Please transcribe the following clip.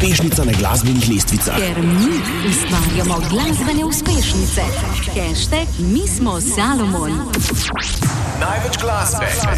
uspešnica na glasbenih lestvicah. Ker mi ustvarjamo glasbene uspešnice. #MiSmoSalomon. Največ glasbe